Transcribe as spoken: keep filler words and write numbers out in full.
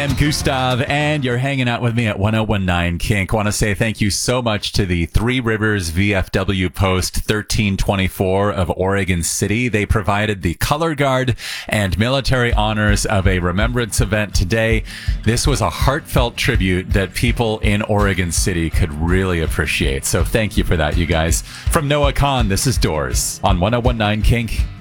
I'm Gustav, and you're hanging out with me at one oh one nine Kink. Want to say thank you so much to the Three Rivers V F W Post thirteen twenty-four of Oregon City. They provided the color guard and military honors of a remembrance event today. This was a heartfelt tribute that people in Oregon City could really appreciate. So thank you for that, you guys. From Noah Kahn, this is Doors on one oh one nine Kink.